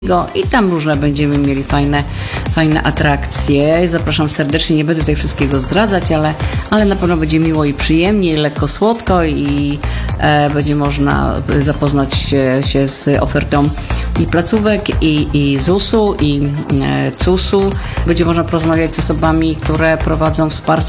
I tam różne będziemy mieli fajne atrakcje. Zapraszam serdecznie, nie będę tutaj wszystkiego zdradzać, ale na pewno będzie miło i przyjemnie, i lekko słodko i będzie można zapoznać się z ofertą i placówek, i ZUS-u, i CUS-u. Będzie można porozmawiać z osobami, które prowadzą wsparcie